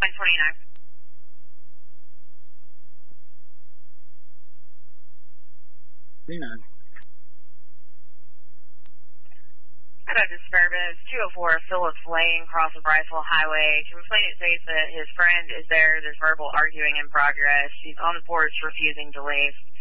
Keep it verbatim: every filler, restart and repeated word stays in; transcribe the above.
twenty-nine. twenty-nine. Hello, disturbance. two oh four Phillips Lane, cross of Bryceville Highway. Complainant states that his friend is there. There's verbal arguing in progress. He's on the porch refusing to leave.